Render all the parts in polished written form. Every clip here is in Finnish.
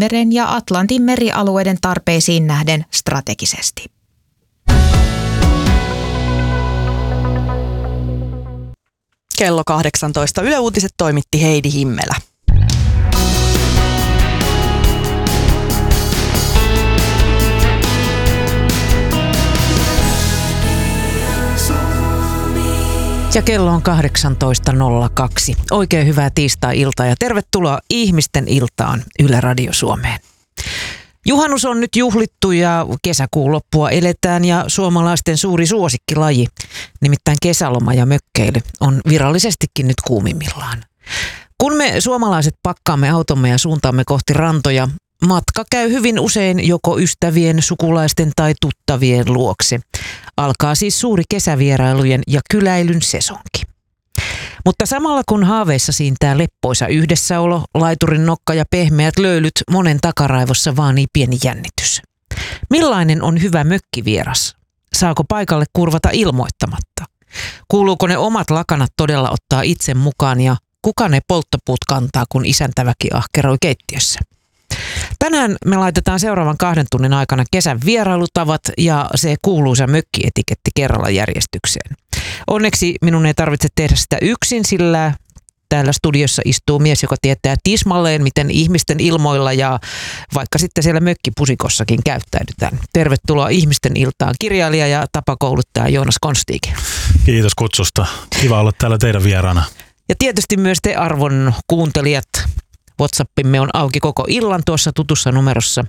Välimeren ja Atlantin merialueiden tarpeisiin nähden strategisesti. Kello 18. Yle Uutiset toimitti Heidi Himmelä. Ja kello on 18.02. Oikein hyvää tiistai-iltaa ja tervetuloa Ihmisten iltaan Yle Radio Suomeen. Juhannus on nyt juhlittu ja kesäkuun loppua eletään ja suomalaisten suuri suosikkilaji, nimittäin kesäloma ja mökkeily, on virallisestikin nyt kuumimmillaan. Kun me suomalaiset pakkaamme automme ja suuntaamme kohti rantoja, matka käy hyvin usein joko ystävien, sukulaisten tai tuttavien luokse. Alkaa siis suuri kesävierailujen ja kyläilyn sesonki. Mutta samalla kun haaveissa siintää leppoisa yhdessäolo, laiturin nokka ja pehmeät löylyt, monen takaraivossa vaanii pieni jännitys. Millainen on hyvä mökkivieras? Saako paikalle kurvata ilmoittamatta? Kuuluuko ne omat lakanat todella ottaa itse mukaan ja kuka ne polttopuut kantaa, kun isäntäväki ahkeroi keittiössä? Tänään me laitetaan seuraavan 2 tunnin aikana kesän vierailutavat ja se kuuluisa mökkietiketti kerralla järjestykseen. Onneksi minun ei tarvitse tehdä sitä yksin, sillä täällä studiossa istuu mies, joka tietää tismalleen, miten ihmisten ilmoilla ja vaikka sitten siellä mökkipusikossakin käyttäydytään. Tervetuloa Ihmisten iltaan kirjailija ja tapakouluttaja Joonas Konstiik. Kiitos kutsusta. Kiva olla täällä teidän vieraana. Ja tietysti myös te arvon kuuntelijat. WhatsAppimme on auki koko illan tuossa tutussa numerossa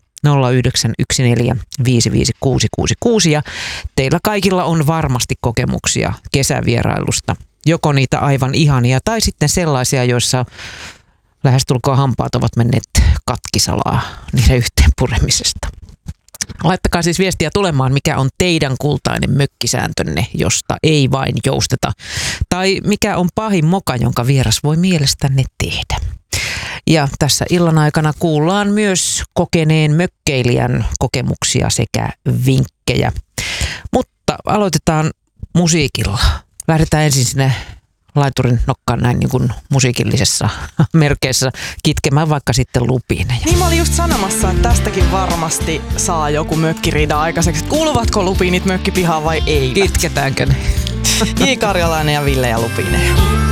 0914 ja teillä kaikilla on varmasti kokemuksia kesävierailusta. Joko niitä aivan ihania tai sitten sellaisia, joissa lähestulkoon hampaat ovat menneet katkisalaa niiden yhteen puremisesta. Laittakaa siis viestiä tulemaan, mikä on teidän kultainen mökkisääntönne, josta ei vain jousteta. Tai mikä on pahin moka, jonka vieras voi mielestänne tehdä. Ja tässä illan aikana kuullaan myös kokeneen mökkeilijän kokemuksia sekä vinkkejä. Mutta aloitetaan musiikilla. Lähdetään ensin sinne laiturin nokkaan näin niin kuin musiikillisessa merkeissä kitkemään vaikka sitten lupiineja. Niin mä olin just sanomassa, että tästäkin varmasti saa joku mökkiriida aikaiseksi. Kuuluvatko lupiinit mökkipihaan vai ei? Kitketäänkö ne? J. Karjalainen ja Ville ja Lupiineja.